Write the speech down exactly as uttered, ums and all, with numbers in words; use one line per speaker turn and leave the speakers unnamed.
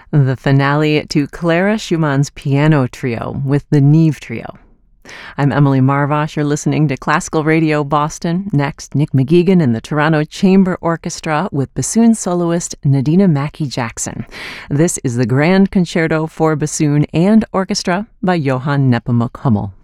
The finale to Clara Schumann's Piano Trio with the Neve Trio. I'm Emily Marvosh. You're listening to Classical Radio Boston. Next, Nick McGeegan and the Toronto Chamber Orchestra with bassoon soloist Nadina Mackey-Jackson. This is the Grand Concerto for Bassoon and Orchestra by Johann Nepomuk Hummel.